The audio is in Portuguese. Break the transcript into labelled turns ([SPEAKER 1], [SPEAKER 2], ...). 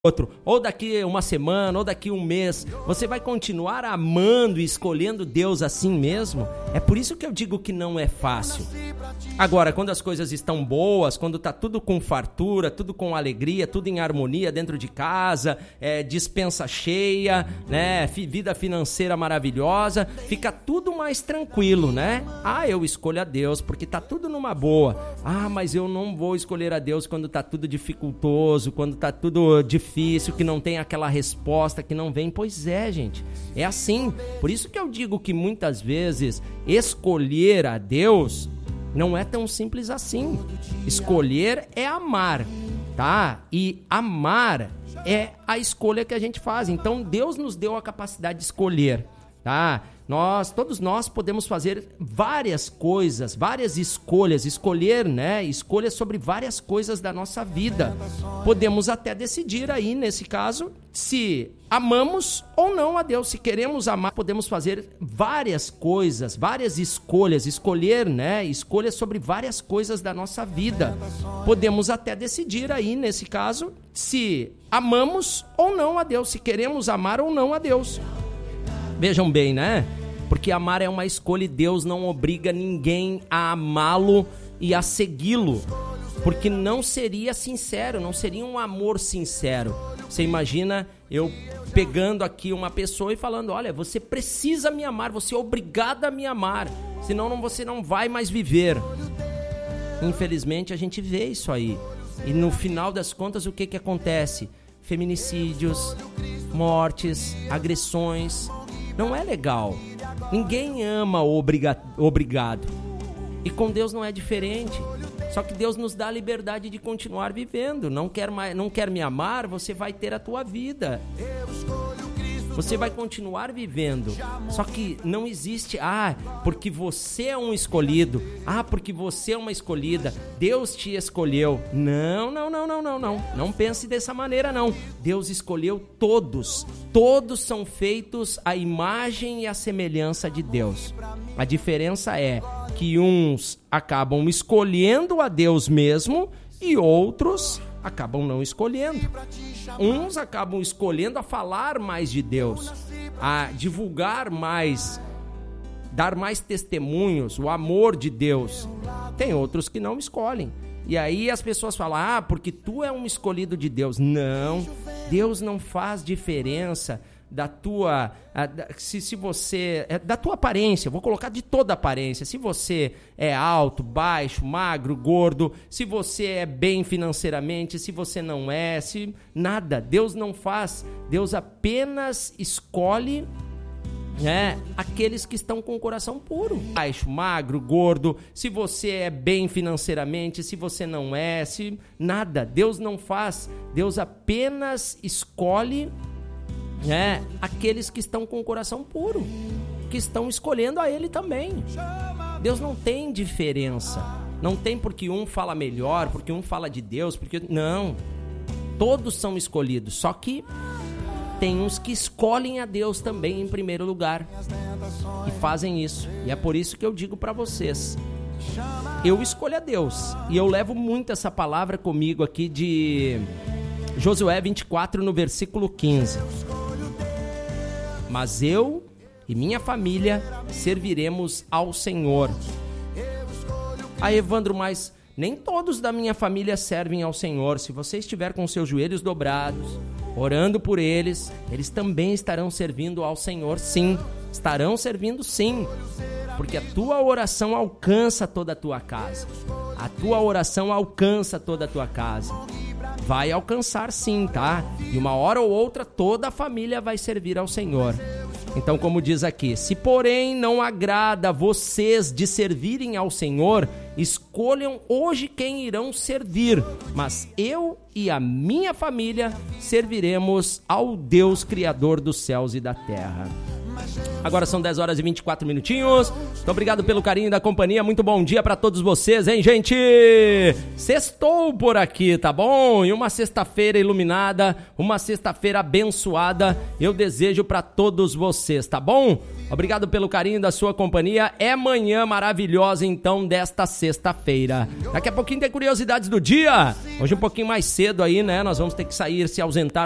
[SPEAKER 1] outro, ou daqui uma semana, ou daqui um mês, você vai continuar amando e escolhendo Deus assim mesmo? É por isso que eu digo que não é fácil. Agora, quando as coisas estão boas, quando tá tudo com fartura, tudo com alegria, tudo em harmonia dentro de casa, despensa cheia, né, vida financeira maravilhosa, fica tudo mais tranquilo, né? Eu escolho a Deus porque tá tudo numa boa. Mas eu não vou escolher a Deus quando tá tudo dificultoso, quando tá tudo difícil, que não tem aquela resposta, que não vem. Pois é, gente, é assim. Por isso que eu digo que muitas vezes escolher a Deus não é tão simples assim. Escolher é amar, tá? E amar é a escolha que a gente faz. Então Deus nos deu a capacidade de escolher, tá? Todos nós podemos fazer várias coisas, várias escolhas, escolher, né? Escolhas sobre várias coisas da nossa vida. Podemos até decidir aí, nesse caso, se amamos ou não a Deus. Se queremos amar, podemos fazer várias coisas, várias escolhas, escolher, né? Escolhas sobre várias coisas da nossa vida. Podemos até decidir aí, nesse caso, se amamos ou não a Deus, se queremos amar ou não a Deus. Vejam bem, né? Porque amar é uma escolha e Deus não obriga ninguém a amá-lo e a segui-lo. Porque não seria sincero, não seria um amor sincero. Você imagina eu pegando aqui uma pessoa e falando: olha, você precisa me amar, você é obrigado a me amar, senão você não vai mais viver. Infelizmente a gente vê isso aí. E no final das contas o que acontece? Feminicídios, mortes, agressões. Não é legal. Ninguém ama obrigado. E com Deus não é diferente. Só que Deus nos dá a liberdade de continuar vivendo. Não quer me amar, você vai ter a tua vida. Você vai continuar vivendo. Só que não existe, porque você é um escolhido. Porque você é uma escolhida. Deus te escolheu. Não. Não pense dessa maneira, não. Deus escolheu todos. Todos são feitos à imagem e à semelhança de Deus. A diferença é que uns acabam escolhendo a Deus mesmo e outros acabam não escolhendo. Uns acabam escolhendo a falar mais de Deus, a divulgar mais, dar mais testemunhos, o amor de Deus. Tem outros que não escolhem. E aí as pessoas falam: porque tu é um escolhido de Deus. Não, Deus não faz diferença da tua, se você, da tua aparência. Vou colocar de toda a aparência. Se você é alto, baixo, magro, gordo, se você é bem financeiramente, se você não é, nada. Deus não faz. Deus apenas escolhe, aqueles que estão com o coração puro. Baixo, magro, gordo, se você é bem financeiramente, se você não é, nada. Deus não faz. Deus apenas escolhe aqueles que estão com o coração puro, que estão escolhendo a Ele também. Deus não tem diferença. Não tem porque um fala melhor, porque um fala de Deus, não. Todos são escolhidos, só que tem uns que escolhem a Deus também em primeiro lugar e fazem isso. E é por isso que eu digo para vocês: eu escolho a Deus. E eu levo muito essa palavra comigo aqui de Josué 24, no versículo 15. Mas eu e minha família serviremos ao Senhor. Evandro, mas nem todos da minha família servem ao Senhor. Se você estiver com seus joelhos dobrados, orando por eles, eles também estarão servindo ao Senhor, sim. Estarão servindo, sim. Porque a tua oração alcança toda a tua casa. A tua oração alcança toda a tua casa. Vai alcançar, sim, tá? E uma hora ou outra toda a família vai servir ao Senhor. Então, como diz aqui: se porém não agrada a vocês de servirem ao Senhor, escolham hoje quem irão servir, mas eu e a minha família serviremos ao Deus Criador dos céus e da terra. Agora são 10 horas e 24 minutinhos. Muito obrigado pelo carinho da companhia. Muito bom dia pra todos vocês, hein, gente? Sextou por aqui, tá bom? E uma sexta-feira iluminada, uma sexta-feira abençoada eu desejo pra todos vocês, tá bom? Obrigado pelo carinho da sua companhia. É manhã maravilhosa, então, desta sexta-feira. Daqui a pouquinho tem curiosidades do dia. Hoje um pouquinho mais cedo aí, né? Nós vamos ter que sair, se ausentar